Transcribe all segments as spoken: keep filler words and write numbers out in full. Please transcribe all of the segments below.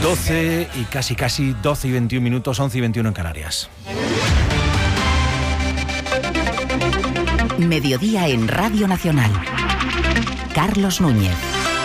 doce y casi casi doce y veintiún minutos, once y veintiuno en Canarias. Mediodía en Radio Nacional. Carlos Núñez.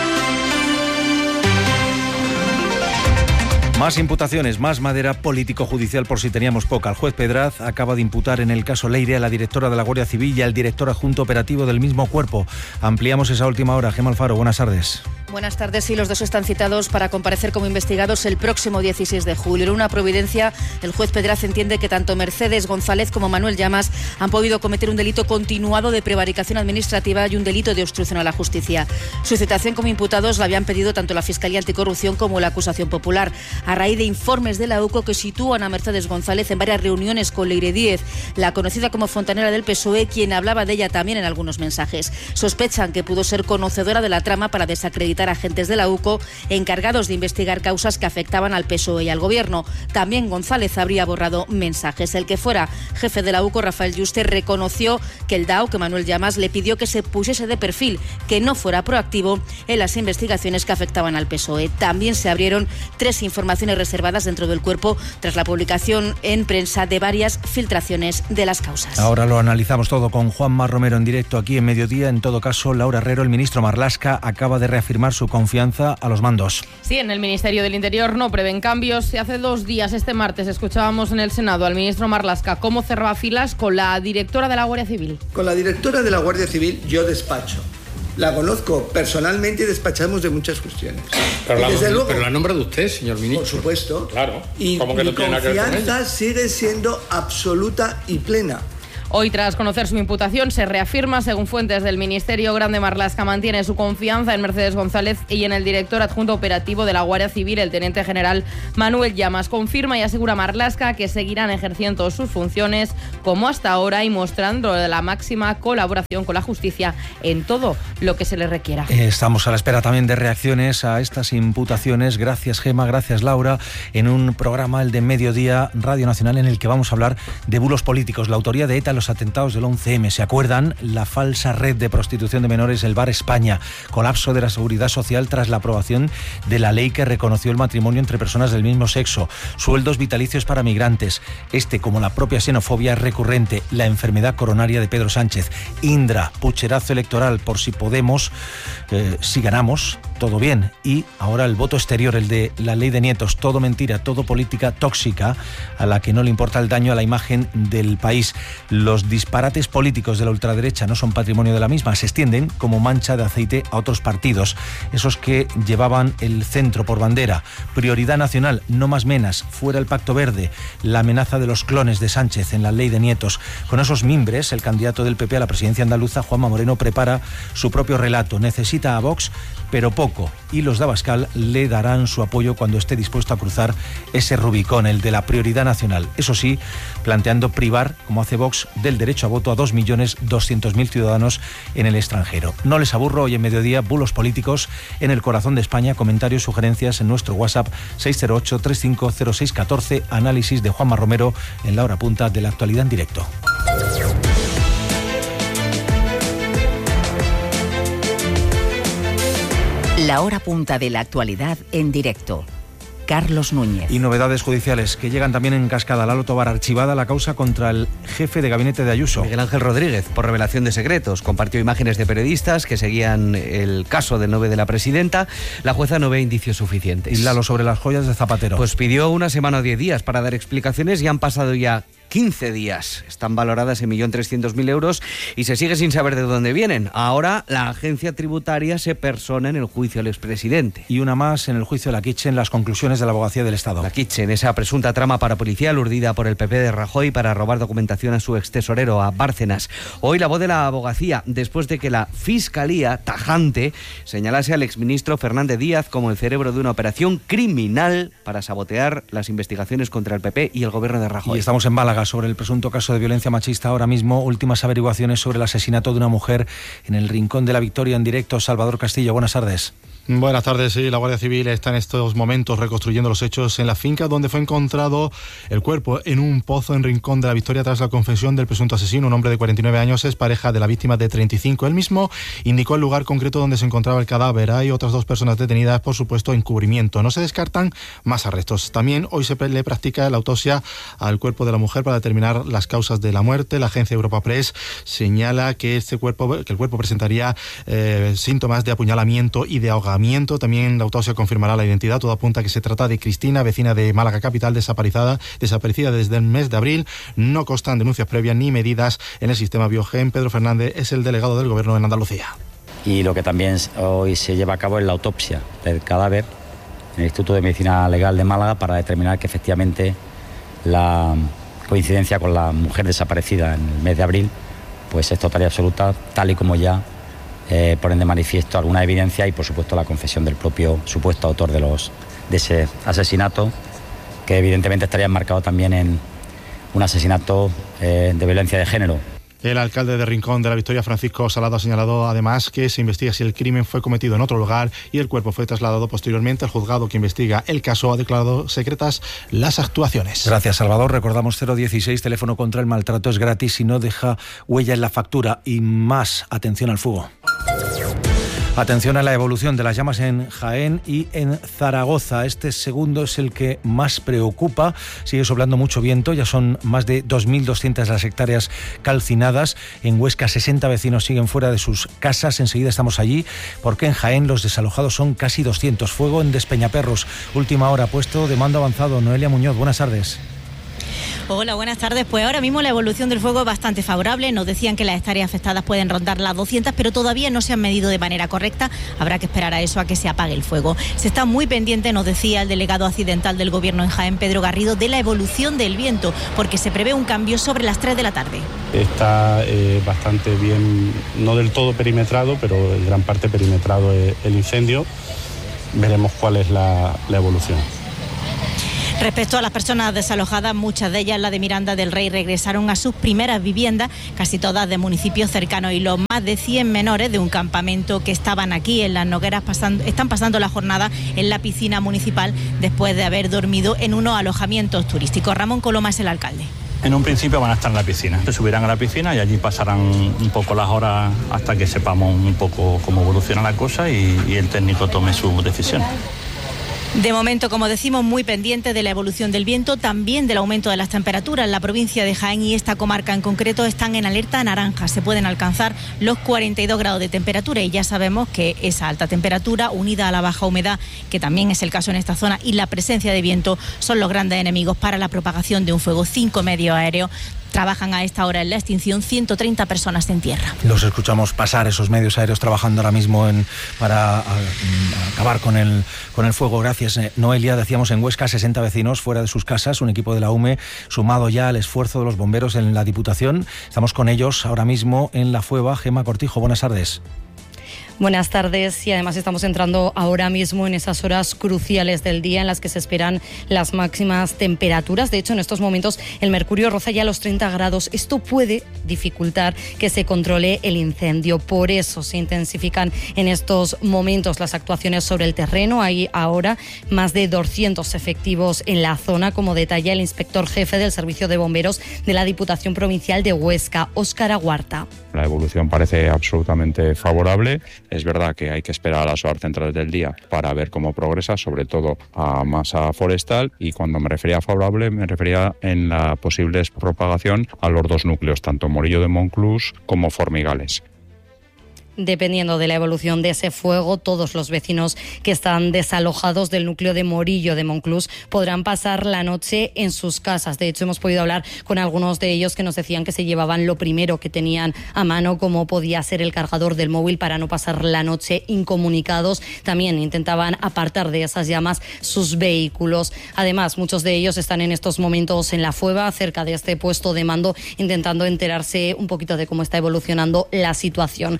Más imputaciones, más madera político-judicial por si teníamos poca. El juez Pedraz acaba de imputar en el caso Leire a la directora de la Guardia Civil y al director adjunto operativo del mismo cuerpo. Ampliamos esa última hora. Gemma Alfaro, buenas tardes. Buenas tardes. Sí, los dos están citados para comparecer como investigados el próximo dieciséis de julio. En una providencia, el juez Pedraz entiende que tanto Mercedes González como Manuel Llamas han podido cometer un delito continuado de prevaricación administrativa y un delito de obstrucción a la justicia. Su citación como imputados la habían pedido tanto la Fiscalía Anticorrupción como la acusación popular, a raíz de informes de la U C O que sitúan a Mercedes González en varias reuniones con Leire Díez, la conocida como fontanera del P S O E, quien hablaba de ella también en algunos mensajes. Sospechan que pudo ser conocedora de la trama para desacreditar a agentes de la U C O encargados de investigar causas que afectaban al P S O E y al Gobierno. También González habría borrado mensajes. El que fuera jefe de la U C O, Rafael Yuste, reconoció que el D A O, que Manuel Llamas, le pidió que se pusiese de perfil, que no fuera proactivo en las investigaciones que afectaban al P S O E. También se abrieron tres informaciones reservadas dentro del cuerpo tras la publicación en prensa de varias filtraciones de las causas. Ahora lo analizamos todo con Juanma Romero en directo aquí en Mediodía. En todo caso, Laura Herrero, el ministro Marlaska, acaba de reafirmar su confianza a los mandos. Sí, en el Ministerio del Interior no prevén cambios. Hace dos días, este martes, escuchábamos en el Senado al ministro Marlaska cómo cerraba filas con la directora de la Guardia Civil. Con la directora de la Guardia Civil yo despacho. La conozco personalmente y despachamos de muchas cuestiones. Pero, la, desde luego, pero la nombra de usted, señor ministro. Por supuesto. Claro. Y ¿Cómo que mi no tiene nada que ver con confianza ella? sigue siendo absoluta y plena. Hoy, tras conocer su imputación, se reafirma, según fuentes del Ministerio, Grande Marlaska mantiene su confianza en Mercedes González y en el director adjunto operativo de la Guardia Civil, el teniente general Manuel Llamas. Confirma y asegura Marlaska que seguirán ejerciendo sus funciones como hasta ahora y mostrando la máxima colaboración con la justicia en todo lo que se les requiera. Estamos a la espera también de reacciones a estas imputaciones. Gracias, Gema, gracias, Laura, en un programa, el de Mediodía, Radio Nacional, en el que vamos a hablar de bulos políticos, la autoría de ETA, los atentados del once eme. ¿Se acuerdan? La falsa red de prostitución de menores, el Bar España, colapso de la seguridad social tras la aprobación de la ley que reconoció el matrimonio entre personas del mismo sexo, sueldos vitalicios para migrantes. Este, como la propia xenofobia, es recurrente, la enfermedad coronaria de Pedro Sánchez, Indra, pucherazo electoral por si Podemos, eh, si ganamos, todo bien. Y ahora el voto exterior, el de la ley de nietos, todo mentira, todo política tóxica a la que no le importa el daño a la imagen del país. Los disparates políticos de la ultraderecha no son patrimonio de la misma, se extienden como mancha de aceite a otros partidos, esos que llevaban el centro por bandera. Prioridad nacional, no más menas, fuera el Pacto Verde, la amenaza de los clones de Sánchez en la ley de nietos. Con esos mimbres, el candidato del P P a la presidencia andaluza, Juanma Moreno, prepara su propio relato. Necesita a Vox, pero poco, y los de Abascal le darán su apoyo cuando esté dispuesto a cruzar ese Rubicón, el de la prioridad nacional. Eso sí, planteando privar, como hace Vox, del derecho a voto a dos millones doscientos mil ciudadanos en el extranjero. No les aburro hoy en Mediodía, bulos políticos en el corazón de España. Comentarios, sugerencias en nuestro WhatsApp seis cero ocho, tres cinco cero seis uno cuatro. Análisis de Juanma Romero en la hora punta de la actualidad en directo. La hora punta de la actualidad en directo. Carlos Núñez. Y novedades judiciales que llegan también en cascada. Lalo Tobar, archivada la causa contra el jefe de gabinete de Ayuso. Miguel Ángel Rodríguez, por revelación de secretos. Compartió imágenes de periodistas que seguían el caso del novio de la presidenta. La jueza no ve indicios suficientes. Y Lalo, sobre las joyas de Zapatero. Pues pidió una semana o diez días para dar explicaciones y han pasado ya quince días. Están valoradas en un millón trescientos mil euros y se sigue sin saber de dónde vienen. Ahora la agencia tributaria se persona en el juicio al expresidente. Y una más en el juicio de la Kitchen, las conclusiones de la Abogacía del Estado. La Kitchen, esa presunta trama parapolicial urdida por el P P de Rajoy para robar documentación a su extesorero, a Bárcenas. Hoy la voz de la Abogacía, después de que la Fiscalía, tajante, señalase al exministro Fernández Díaz como el cerebro de una operación criminal para sabotear las investigaciones contra el P P y el gobierno de Rajoy. Y estamos en Málaga sobre el presunto caso de violencia machista. Ahora mismo, últimas averiguaciones sobre el asesinato de una mujer en el Rincón de la Victoria. En directo, Salvador Castillo, buenas tardes. Buenas tardes. Sí, la Guardia Civil está en estos momentos reconstruyendo los hechos en la finca donde fue encontrado el cuerpo en un pozo en Rincón de la Victoria tras la confesión del presunto asesino. Un hombre de cuarenta y nueve años es pareja de la víctima de treinta y cinco. Él mismo indicó el lugar concreto donde se encontraba el cadáver. Hay otras dos personas detenidas por supuesto encubrimiento. No se descartan más arrestos. También hoy se le practica la autopsia al cuerpo de la mujer para determinar las causas de la muerte. La agencia Europa Press señala que este cuerpo, que el cuerpo presentaría eh, síntomas de apuñalamiento y de ahogamiento. También la autopsia confirmará la identidad. Todo apunta a que se trata de Cristina, vecina de Málaga capital, desaparecida, desaparecida desde el mes de abril. No constan denuncias previas ni medidas en el sistema Biogen. Pedro Fernández es el delegado del Gobierno en Andalucía. Y lo que también hoy se lleva a cabo es la autopsia del cadáver en el Instituto de Medicina Legal de Málaga para determinar que efectivamente la coincidencia con la mujer desaparecida en el mes de abril pues es total y absoluta, tal y como ya Eh, ponen de manifiesto alguna evidencia y por supuesto la confesión del propio supuesto autor de los de ese asesinato, que evidentemente estaría enmarcado también en un asesinato eh, de violencia de género. El alcalde de Rincón de la Victoria, Francisco Salado, ha señalado además que se investiga si el crimen fue cometido en otro lugar y el cuerpo fue trasladado posteriormente. El juzgado que investiga el caso ha declarado secretas las actuaciones. Gracias, Salvador. Recordamos cero dieciséis, teléfono contra el maltrato, es gratis y no deja huella en la factura. Y más atención al fuego. Atención a la evolución de las llamas en Jaén y en Zaragoza. Este segundo es el que más preocupa. Sigue soplando mucho viento, ya son más de dos mil doscientas las hectáreas calcinadas. En Huesca, sesenta vecinos siguen fuera de sus casas. Enseguida estamos allí, porque en Jaén los desalojados son casi doscientos. Fuego en Despeñaperros. Última hora, puesto de mando avanzado. Noelia Muñoz, buenas tardes. Hola, buenas tardes. Pues ahora mismo la evolución del fuego es bastante favorable. Nos decían que las hectáreas afectadas pueden rondar las doscientas, pero todavía no se han medido de manera correcta. Habrá que esperar a eso, a que se apague el fuego. Se está muy pendiente, nos decía el delegado accidental del Gobierno en Jaén, Pedro Garrido, de la evolución del viento, porque se prevé un cambio sobre las tres de la tarde. Está eh, bastante bien, no del todo perimetrado, pero en gran parte perimetrado el, el incendio. Veremos cuál es la, la evolución. Respecto a las personas desalojadas, muchas de ellas, la de Miranda del Rey, regresaron a sus primeras viviendas, casi todas de municipios cercanos, y los más de cien menores de un campamento que estaban aquí en Las Nogueras pasando, están pasando la jornada en la piscina municipal después de haber dormido en unos alojamientos turísticos. Ramón Coloma es el alcalde. En un principio van a estar en la piscina, se subirán a la piscina y allí pasarán un poco las horas hasta que sepamos un poco cómo evoluciona la cosa y, y el técnico tome su decisión. De momento, como decimos, muy pendiente de la evolución del viento, también del aumento de las temperaturas. La provincia de Jaén y esta comarca en concreto están en alerta naranja. Se pueden alcanzar los cuarenta y dos grados de temperatura y ya sabemos que esa alta temperatura, unida a la baja humedad, que también es el caso en esta zona, y la presencia de viento, son los grandes enemigos para la propagación de un fuego. Cinco medios aéreos trabajan a esta hora en la extinción, ciento treinta personas en tierra. Los escuchamos pasar, esos medios aéreos trabajando ahora mismo en, para a, a acabar con el, con el fuego. Gracias, Noelia. Decíamos en Huesca, sesenta vecinos fuera de sus casas, un equipo de la U M E sumado ya al esfuerzo de los bomberos en la Diputación. Estamos con ellos ahora mismo en La Fueva. Gemma Cortijo, buenas tardes. Buenas tardes, y además estamos entrando ahora mismo en esas horas cruciales del día en las que se esperan las máximas temperaturas. De hecho, en estos momentos el mercurio roza ya los treinta grados. Esto puede dificultar que se controle el incendio. Por eso se intensifican en estos momentos las actuaciones sobre el terreno. Hay ahora más de doscientos efectivos en la zona, como detalla el inspector jefe del Servicio de Bomberos de la Diputación Provincial de Huesca, Óscar Aguarta. La evolución parece absolutamente favorable. Es verdad que hay que esperar a las horas centrales del día para ver cómo progresa, sobre todo a masa forestal, y cuando me refería a favorable me refería en la posible propagación a los dos núcleos, tanto Morillo de Monclús como Formigales. Dependiendo de la evolución de ese fuego, todos los vecinos que están desalojados del núcleo de Morillo de Monclús podrán pasar la noche en sus casas. De hecho, hemos podido hablar con algunos de ellos que nos decían que se llevaban lo primero que tenían a mano, como podía ser el cargador del móvil, para no pasar la noche incomunicados. También intentaban apartar de esas llamas sus vehículos. Además, muchos de ellos están en estos momentos en La Fueva, cerca de este puesto de mando, intentando enterarse un poquito de cómo está evolucionando la situación. Si el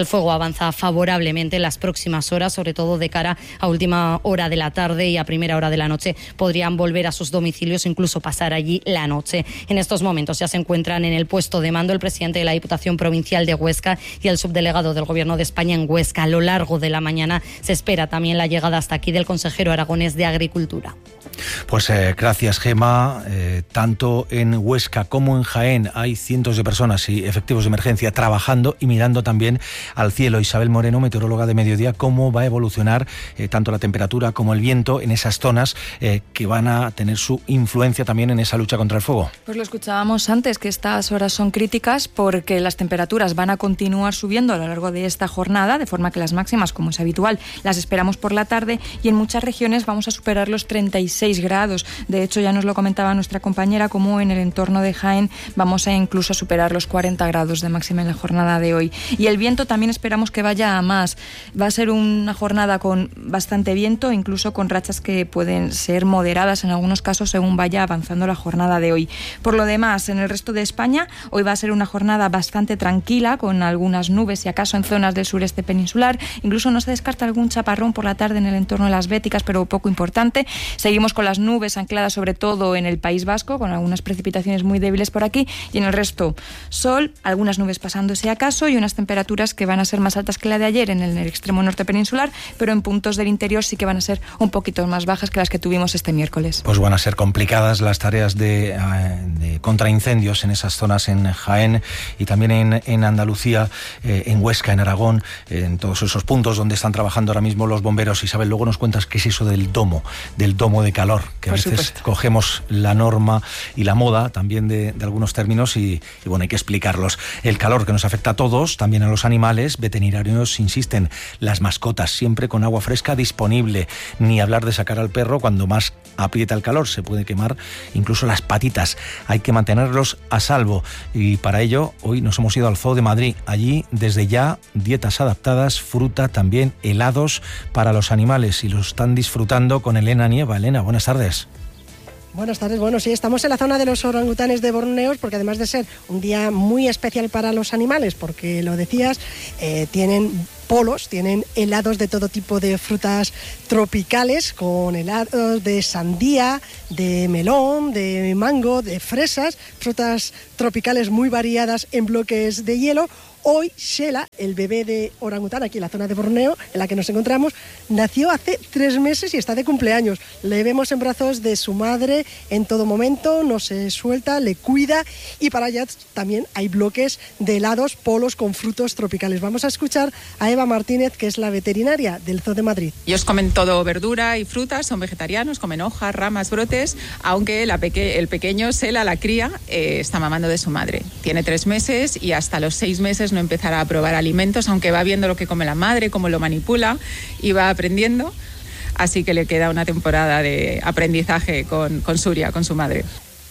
fuego avanza favorablemente en las próximas horas, sobre todo de cara a última hora de la tarde y a primera hora de la noche. Podrían volver a sus domicilios, incluso pasar allí la noche. En estos momentos ya se encuentran en el puesto de mando el presidente de la Diputación Provincial de Huesca y el subdelegado del Gobierno de España en Huesca. A lo largo de la mañana se espera también la llegada hasta aquí del consejero aragonés de Agricultura. Pues eh, gracias, Gema. Eh, tanto en Huesca como en Jaén hay cientos de personas y efectivos de emergencia trabajando y mirando también al cielo. Isabel Moreno, meteoróloga de Mediodía, cómo va a evolucionar eh, tanto la temperatura como el viento en esas zonas eh, que van a tener su influencia también en esa lucha contra el fuego. Pues lo escuchábamos antes, que estas horas son críticas porque las temperaturas van a continuar subiendo a lo largo de esta jornada, de forma que las máximas, como es habitual, las esperamos por la tarde y en muchas regiones vamos a superar los treinta y seis grados. De hecho, ya nos lo comentaba nuestra compañera, como en el entorno de Jaén vamos a incluso superar los cuarenta grados de máxima en la jornada de hoy. Y el viento también esperamos que vaya a más. Va a ser una jornada con bastante viento, incluso con rachas que pueden ser moderadas en algunos casos según vaya avanzando la jornada de hoy. Por lo demás, en el resto de España, hoy va a ser una jornada bastante tranquila, con algunas nubes y acaso en zonas del sureste peninsular. Incluso no se descarta algún chaparrón por la tarde en el entorno de las Béticas, pero poco importante. Seguimos con las nubes ancladas sobre todo en el País Vasco, con algunas precipitaciones muy débiles por aquí, y en el resto sol, algunas nubes pasándose acaso y unas temperaturas que van a ser más altas que la de ayer en el extremo norte peninsular, pero en puntos del interior sí que van a ser un poquito más bajas que las que tuvimos este miércoles. Pues van a ser complicadas las tareas de, de contraincendios en esas zonas, en Jaén y también en, en Andalucía, eh, en Huesca, en Aragón, eh, en todos esos puntos donde están trabajando ahora mismo los bomberos. Isabel, luego nos cuentas qué es eso del domo, del domo de calor, que a Por veces supuesto. Cogemos la norma y la moda también de, de algunos términos y, y bueno, hay que explicarlos. El calor que nos afecta a todos, también a los animales, veterinarios insisten, las mascotas siempre con agua fresca disponible, ni hablar de sacar al perro cuando más aprieta el calor, se puede quemar incluso las patitas, hay que mantenerlos a salvo y para ello hoy nos hemos ido al Zoo de Madrid. Allí desde ya dietas adaptadas, fruta, también helados para los animales y lo están disfrutando con Elena Nieva. Elena, buenas tardes. Buenas tardes. Bueno, sí, estamos en la zona de los orangutanes de Borneo, porque además de ser un día muy especial para los animales, porque lo decías, eh, tienen polos, tienen helados de todo tipo de frutas tropicales, con helados de sandía, de melón, de mango, de fresas, frutas tropicales muy variadas en bloques de hielo. Hoy Shela, el bebé de orangután aquí en la zona de Borneo, en la que nos encontramos, nació hace tres meses y está de cumpleaños. Le vemos en brazos de su madre en todo momento, no se suelta, le cuida y para allá también hay bloques de helados, polos con frutos tropicales. Vamos a escuchar a Eva Martínez, que es la veterinaria del Zoo de Madrid. Ellos comen todo verdura y frutas, son vegetarianos, comen hojas, ramas, brotes, aunque la peque- el pequeño Shela, la cría, eh, está mamando de su madre. Tiene tres meses y hasta los seis meses no empezará a probar alimentos, aunque va viendo lo que come la madre, cómo lo manipula y va aprendiendo. Así que le queda una temporada de aprendizaje con, con Suria, con su madre.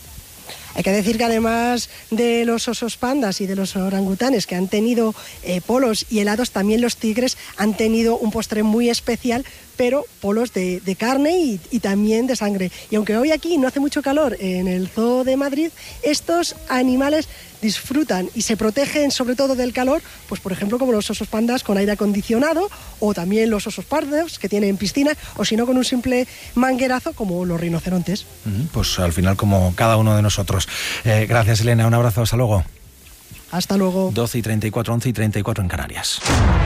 Hay que decir que además de los osos pandas y de los orangutanes que han tenido eh, polos y helados, también los tigres han tenido un postre muy especial, pero polos de, de carne y, y también de sangre. Y aunque hoy aquí no hace mucho calor en el Zoo de Madrid, estos animales disfrutan y se protegen sobre todo del calor, pues por ejemplo como los osos pandas con aire acondicionado, o también los osos pardos que tienen piscina, o si no con un simple manguerazo como los rinocerontes. Pues al final como cada uno de nosotros. Eh, gracias, Elena, un abrazo, hasta luego. Hasta luego. doce y treinta y cuatro, once y treinta y cuatro en Canarias.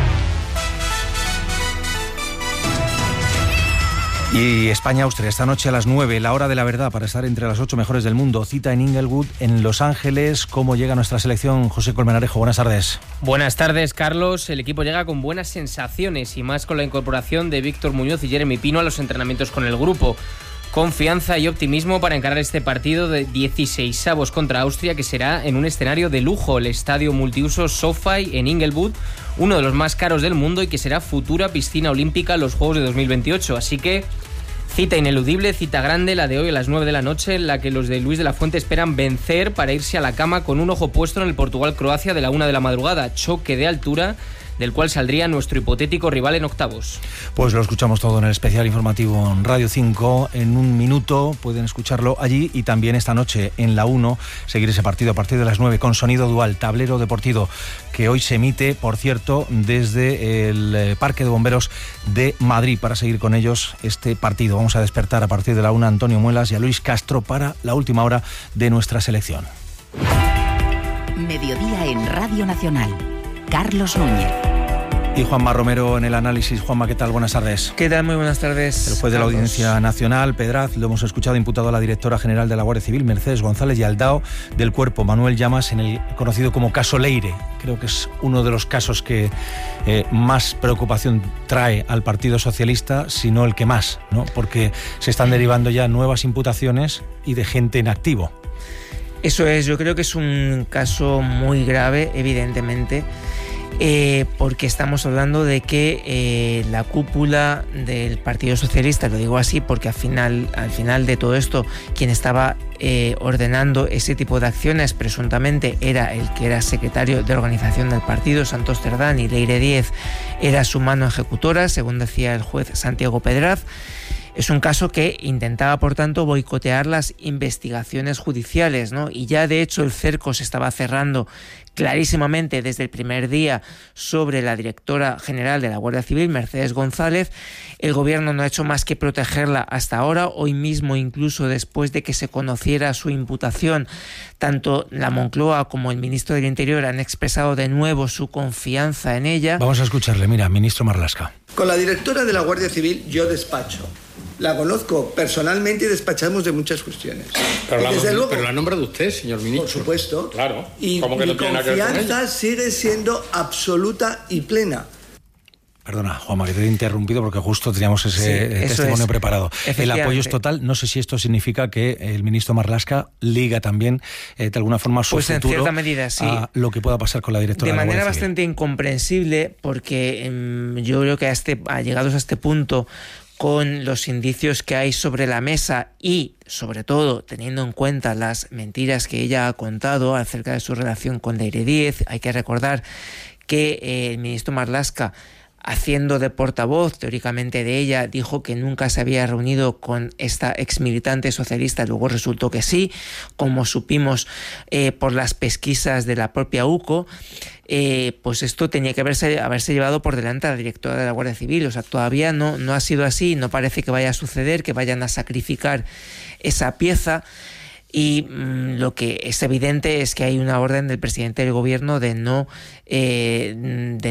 Y España-Austria, esta noche a las nueve, la hora de la verdad, para estar entre las ocho mejores del mundo. Cita en Inglewood, en Los Ángeles. ¿Cómo llega nuestra selección? José Colmenarejo, buenas tardes. Buenas tardes, Carlos. El equipo llega con buenas sensaciones y más con la incorporación de Víctor Muñoz y Jeremy Pino a los entrenamientos con el grupo. Confianza y optimismo para encarar este partido de dieciseisavos contra Austria, que será en un escenario de lujo, el estadio multiuso SoFi en Inglewood, uno de los más caros del mundo y que será futura piscina olímpica en los Juegos de dos mil veintiocho. Así que cita ineludible, cita grande, la de hoy a las nueve de la noche, en la que los de Luis de la Fuente esperan vencer para irse a la cama con un ojo puesto en el Portugal-Croacia de la una de la madrugada. Choque de altura del cual saldría nuestro hipotético rival en octavos. Pues lo escuchamos todo en el especial informativo en Radio cinco. En un minuto pueden escucharlo allí y también esta noche en la uno seguir ese partido a partir de las nueve con sonido dual, tablero deportivo, que hoy se emite, por cierto, desde el Parque de Bomberos de Madrid para seguir con ellos este partido. Vamos a despertar a partir de la una a Antonio Muelas y a Luis Castro para la última hora de nuestra selección. Mediodía en Radio Nacional. Carlos Núñez. Y Juanma Romero en el análisis. Juanma, ¿qué tal? Buenas tardes. ¿Qué tal? Muy buenas tardes. El juez de la Audiencia Nacional, Pedraz, lo hemos escuchado, imputado a la directora general de la Guardia Civil, Mercedes González, y al D A O del Cuerpo, Manuel Llamas, en el conocido como caso Leire. Creo que es uno de los casos que eh, más preocupación trae al Partido Socialista, si no el que más, ¿no? Porque se están derivando ya nuevas imputaciones y de gente en activo. Eso es, yo creo que es un caso muy grave, evidentemente. Eh, porque estamos hablando de que eh, la cúpula del Partido Socialista, lo digo así porque al final, al final de todo esto, quien estaba eh, ordenando ese tipo de acciones presuntamente era el que era secretario de organización del partido, Santos Cerdán, y Leire Díez era su mano ejecutora, según decía el juez Santiago Pedraz. Es un caso que intentaba, por tanto, boicotear las investigaciones judiciales, ¿no? Y ya, de hecho, el cerco se estaba cerrando clarísimamente desde el primer día sobre la directora general de la Guardia Civil, Mercedes González. El gobierno no ha hecho más que protegerla hasta ahora. Hoy mismo, incluso después de que se conociera su imputación, tanto la Moncloa como el ministro del Interior han expresado de nuevo su confianza en ella. Vamos a escucharle. Mira, ministro Marlaska. Con la directora de la Guardia Civil yo despacho. La conozco personalmente y despachamos de muchas cuestiones. Pero, la, desde luego, pero la ha nombrado usted, señor ministro. Por supuesto. Claro. Y ¿Cómo que mi no tiene nada que ver con confianza ella? sigue siendo absoluta y plena. Perdona, Juanma, que te he interrumpido porque justo teníamos ese Sí, testimonio es. preparado. El apoyo es total. No sé si esto significa que el ministro Marlaska liga también, eh, de alguna forma, su pues en futuro cierta medida, sí. a lo que pueda pasar con la directora de de la manera Guardia Civil. bastante incomprensible, porque eh, yo creo que a este, a llegados a este punto, con los indicios que hay sobre la mesa y, sobre todo, teniendo en cuenta las mentiras que ella ha contado acerca de su relación con Leire Díez, hay que recordar que eh, el ministro Marlaska, haciendo de portavoz teóricamente de ella, dijo que nunca se había reunido con esta exmilitante socialista. Luego resultó que sí, como supimos eh, por las pesquisas de la propia U C O. Eh, pues esto tenía que haberse, haberse llevado por delante a la directora de la Guardia Civil. O sea, todavía no, no ha sido así, no parece que vaya a suceder, que vayan a sacrificar esa pieza. Y mmm, lo que es evidente es que hay una orden del presidente del gobierno de no, eh, de